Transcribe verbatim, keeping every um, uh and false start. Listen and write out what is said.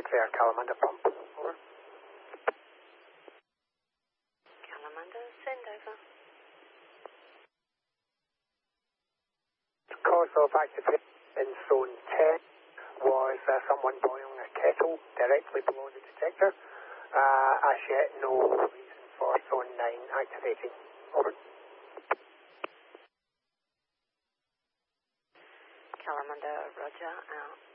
declare Calamander pump. Over. Calamander, send over. The cause of activity in zone ten was uh, someone boiling a kettle directly below the detector. Uh, as yet, no reason for zone nine activating. Over. Calamander, roger, out.